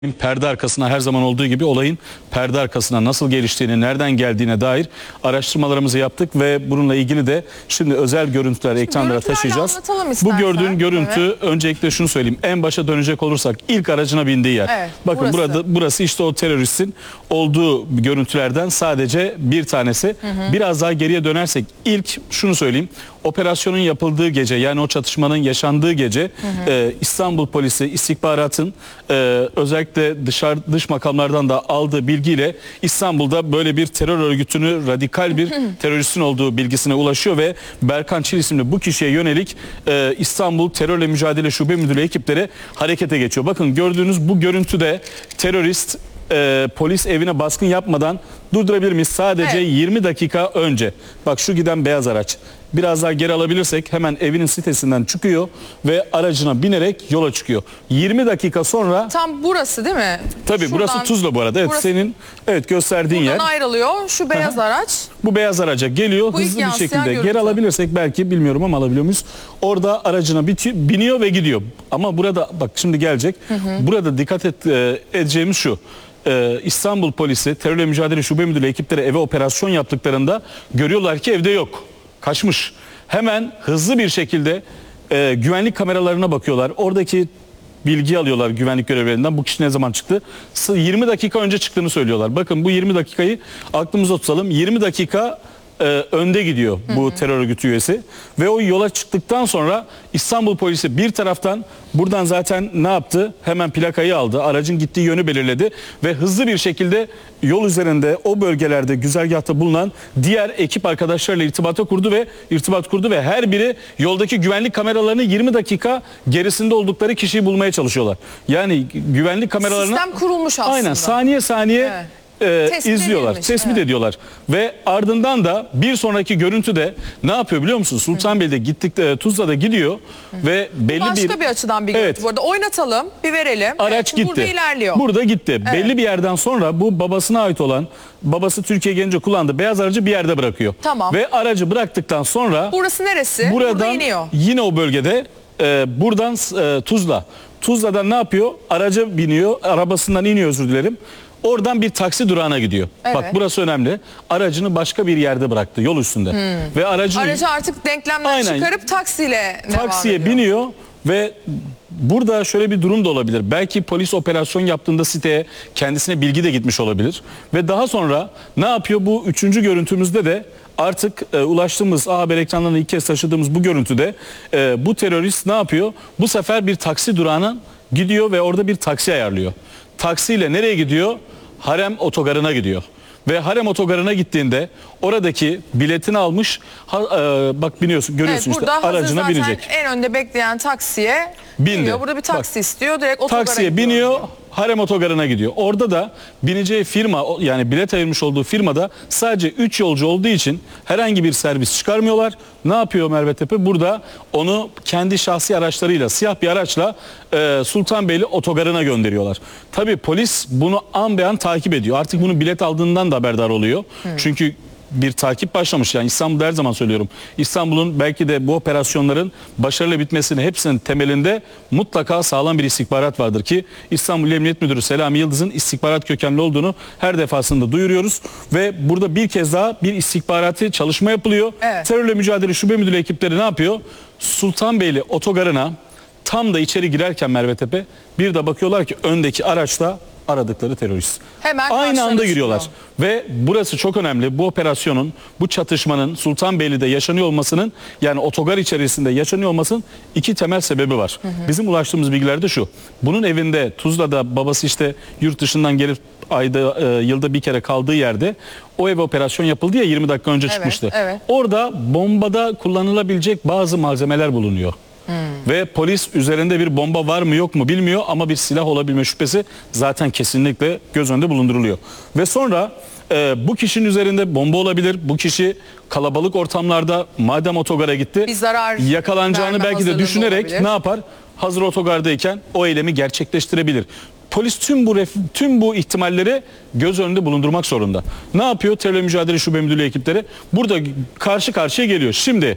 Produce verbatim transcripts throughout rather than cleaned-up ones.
Perde arkasına her zaman olduğu gibi olayın perde arkasına nasıl geliştiğini, nereden geldiğine dair araştırmalarımızı yaptık ve bununla ilgili de şimdi özel görüntüler şimdi ekranlara taşıyacağız. Bu gördüğün görüntü, evet. Öncelikle şunu söyleyeyim. En başa dönecek olursak ilk aracına bindiği yer. Evet, bakın burası. burada burası işte o teröristin olduğu görüntülerden sadece bir tanesi. Hı hı. Biraz daha geriye dönersek ilk şunu söyleyeyim. Operasyonun yapıldığı gece, yani o çatışmanın yaşandığı gece, hı hı. E, İstanbul polisi istihbaratın e, özellikle dışarı dış makamlardan da aldığı bilgiyle İstanbul'da böyle bir terör örgütünü, radikal bir teröristin olduğu bilgisine ulaşıyor ve Berkan Çil isimli bu kişiye yönelik e, İstanbul Terörle Mücadele Şube Müdürlüğü ekipleri harekete geçiyor. Bakın gördüğünüz bu görüntüde terörist e, polis evine baskın yapmadan durdurabilir miyiz? Sadece evet. yirmi dakika önce. Bak şu giden beyaz araç. Biraz daha geri alabilirsek hemen evinin sitesinden çıkıyor ve aracına binerek yola çıkıyor. yirmi dakika sonra... Tam burası değil mi? Tabii Şuradan, burası Tuzla bu arada. Evet, burası, senin evet gösterdiğin yer. Buradan ayrılıyor şu beyaz Aha. araç. Bu beyaz araca geliyor. Bu hızlı bir şekilde görüntü. Geri alabilirsek belki, bilmiyorum ama alabiliyor muyuz? Orada aracına biniyor ve gidiyor. Ama burada bak şimdi gelecek. Hı hı. Burada dikkat et, edeceğimiz şu. Ee, İstanbul polisi terörle mücadele şube müdürlüğü ekipleri eve operasyon yaptıklarında görüyorlar ki evde yok. Kaçmış. Hemen hızlı bir şekilde e, güvenlik kameralarına bakıyorlar. Oradaki bilgi alıyorlar güvenlik görevlilerinden. Bu kişi ne zaman çıktı? yirmi dakika önce çıktığını söylüyorlar. Bakın bu yirmi dakikayı aklımıza tutalım. yirmi dakika e, önde gidiyor bu hı hı. terör örgütü üyesi. Ve o yola çıktıktan sonra İstanbul polisi bir taraftan buradan zaten ne yaptı? Hemen plakayı aldı. Aracın gittiği yönü belirledi. Ve hızlı bir şekilde yol üzerinde o bölgelerde güzergahta bulunan diğer ekip arkadaşlarıyla irtibata kurdu ve irtibat kurdu ve her biri yoldaki güvenlik kameralarını yirmi dakika gerisinde oldukları kişiyi bulmaya çalışıyorlar. Yani güvenlik kameralarını... Sistem kurulmuş aslında. Aynen saniye saniye... Evet. E, tespit izliyorlar, edilmiş, tespit evet. ediyorlar ve ardından da bir sonraki görüntüde ne yapıyor biliyor musunuz? Sultanbeyli'de gittik, e, Tuzla'da gidiyor Hı. ve belli başka bir... Başka bir açıdan bir görüntü. Evet. Bu arada oynatalım, bir verelim. Araç evet, gitti. Burada ilerliyor. Burada gitti. Evet. Belli bir yerden sonra bu babasına ait olan, babası Türkiye gelince kullandığı beyaz aracı bir yerde bırakıyor. Tamam. Ve aracı bıraktıktan sonra... Burası neresi? Buradan Burada iniyor. Yine o bölgede, e, buradan e, Tuzla. Tuzla'dan ne yapıyor? Araca biniyor, arabasından iniyor, özür dilerim. Oradan bir taksi durağına gidiyor. Evet. Bak burası önemli. Aracını başka bir yerde bıraktı, yol üstünde. Hmm. Ve aracını... Aracı artık denklemden Aynen. çıkarıp taksiyle Taksiye devam ediyor. biniyor ve burada şöyle bir durum da olabilir. Belki polis operasyon yaptığında siteye kendisine bilgi de gitmiş olabilir. Ve daha sonra ne yapıyor? Bu üçüncü görüntümüzde de artık e, ulaştığımız A Haber ekranlarına ilk kez taşıdığımız bu görüntüde e, bu terörist ne yapıyor? Bu sefer bir taksi durağına gidiyor ve orada bir taksi ayarlıyor. Taksiyle nereye gidiyor? Harem otogarına gidiyor. Ve Harem otogarına gittiğinde oradaki biletini almış, ha, e, bak biniyorsun, görüyorsun evet, işte aracına binecek. En önde bekleyen taksiye bindi. Biniyor. Burada bir taksi bak, istiyor, direkt otogara taksiye gidiyor. biniyor, Harem otogarına gidiyor. Orada da bineceği firma, yani bilet ayırmış olduğu firmada sadece üç yolcu olduğu için herhangi bir servis çıkarmıyorlar. Ne yapıyor Merve Tepe? Burada onu kendi şahsi araçlarıyla, siyah bir araçla e, Sultanbeyli otogarına gönderiyorlar. Tabii polis bunu an be an takip ediyor. Artık bunu bilet aldığından da haberdar oluyor. Hmm. Çünkü bir takip başlamış. Yani İstanbul'da her zaman söylüyorum. İstanbul'un belki de bu operasyonların başarılı bitmesinin hepsinin temelinde mutlaka sağlam bir istihbarat vardır ki İstanbul Emniyet Müdürü Selami Yıldız'ın istihbarat kökenli olduğunu her defasında duyuruyoruz. Ve burada bir kez daha bir istihbarati çalışma yapılıyor. Evet. Terörle Mücadele Şube Müdürlüğü ekipleri ne yapıyor? Sultanbeyli otogarına tam da içeri girerken Merve Tepe bir de bakıyorlar ki öndeki araçta aradıkları terörist. Hemen aynı anda giriyorlar. Ve burası çok önemli. Bu operasyonun, bu çatışmanın Sultanbeyli'de yaşanıyor olmasının, yani otogar içerisinde yaşanıyor olmasının iki temel sebebi var. Hı hı. Bizim ulaştığımız bilgilerde şu. Bunun evinde Tuzla'da babası işte yurt dışından gelip ayda e, yılda bir kere kaldığı yerde o eve operasyon yapıldı ya, yirmi dakika önce evet, çıkmıştı. Evet. Orada bombada kullanılabilecek bazı malzemeler bulunuyor. Hmm. Ve polis üzerinde bir bomba var mı yok mu bilmiyor ama bir silah olabilme şüphesi zaten kesinlikle göz önünde bulunduruluyor. Ve sonra e, bu kişinin üzerinde bomba olabilir. Bu kişi kalabalık ortamlarda madem otogara gitti bir zarar yakalanacağını belki de düşünerek olabilir. Ne yapar? Hazır otogardayken o eylemi gerçekleştirebilir. Polis tüm bu tüm bu ihtimalleri göz önünde bulundurmak zorunda. Ne yapıyor? Terörle Mücadele Şube Müdürlüğü ekipleri burada karşı karşıya geliyor. Şimdi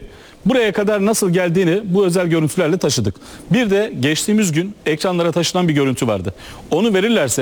Buraya kadar nasıl geldiğini bu özel görüntülerle taşıdık. Bir de geçtiğimiz gün ekranlara taşınan bir görüntü vardı. Onu verirlerse